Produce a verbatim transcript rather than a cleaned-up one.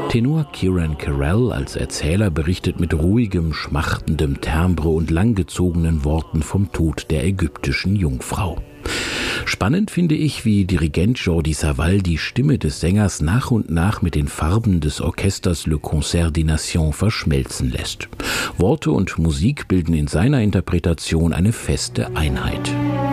Tenor Kieran Carell als Erzähler berichtet mit ruhigem, schmachtendem Timbre und langgezogenen Worten vom Tod der ägyptischen Jungfrau. Spannend finde ich, wie Dirigent Jordi Savall die Stimme des Sängers nach und nach mit den Farben des Orchesters Le Concert des Nations verschmelzen lässt. Worte und Musik bilden in seiner Interpretation eine feste Einheit.